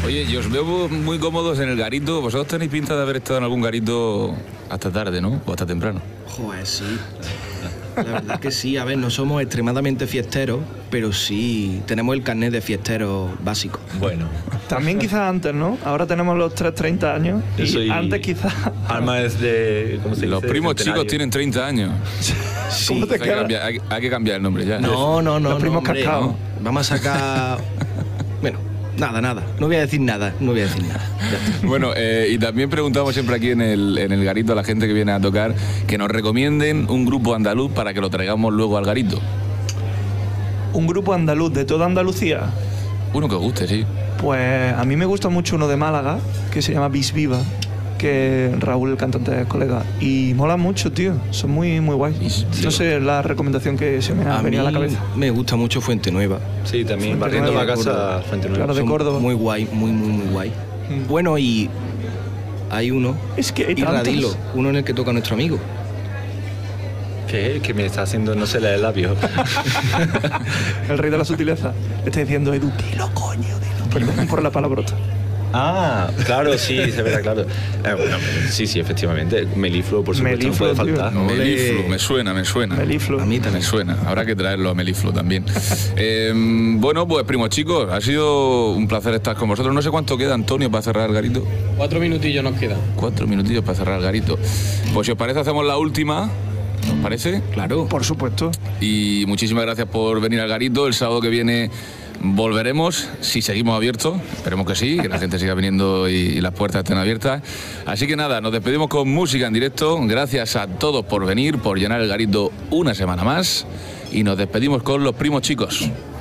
Oye, yo os veo muy cómodos en el garito. Vosotros tenéis pinta de haber estado en algún garito hasta tarde, ¿no? O hasta temprano. Joder, sí. La verdad que sí. A ver, no somos extremadamente fiesteros, pero sí tenemos el carnet de fiestero básico. Bueno. También quizás antes, ¿no? Ahora tenemos los 30 años. Yo Y soy antes quizás... Alma es de... ¿cómo se dice? Los primos Centenario. chicos tienen 30 años. Sí. ¿Cómo te Hay que, queda? hay que cambiar el nombre ya. No, Los primos hombre, cascaos. no. Vamos a sacar... Bueno, nada. No voy a decir nada. Ya está. Bueno, y también preguntamos siempre aquí en el garito a la gente que viene a tocar que nos recomienden un grupo andaluz para que lo traigamos luego al garito. Un grupo andaluz de toda Andalucía. Uno que os guste, sí. Pues a mí me gusta mucho uno de Málaga, que se llama Bis Viva, que Raúl, el cantante, es colega. Y mola mucho, tío. Son muy, muy guays. Bis No Viva. sé, la recomendación que se me ha A mí venido a la cabeza. me gusta mucho Fuente Nueva. Sí, también, Fuente barriendo Nueva, la casa, Córdoba. Fuente Nueva. Claro, de Son Córdoba. Muy guay, muy guay. Bueno, y hay uno, Es que hay tantos. Irradilo, uno en el que toca nuestro amigo. ¿Qué? Que me está haciendo, no se le el labio. El rey de la sutileza. Le está diciendo, Edu, dilo, coño, dilo. Perdón por la palabrota. Ah, claro, sí, se verá, claro. Bueno, sí, efectivamente. Melifluo, por supuesto, Melifluo, no puede tío. faltar. No. Melifluo, me suena. Melifluo. A mí Me también. suena, habrá que traerlo a Melifluo también. Bueno, pues primos chicos, ha sido un placer estar con vosotros. No sé cuánto queda, Antonio, para cerrar el garito. 4 minutillos nos quedan. 4 minutillos para cerrar el garito. Pues si os parece, hacemos la última. ¿Os parece? Claro. Por supuesto. Y muchísimas gracias por venir al garito. El sábado que viene volveremos, si seguimos abiertos. Esperemos que sí, que la gente siga viniendo y las puertas estén abiertas. Así que nada, nos despedimos con música en directo. Gracias a todos por venir, por llenar el garito una semana más. Y nos despedimos con los primos chicos.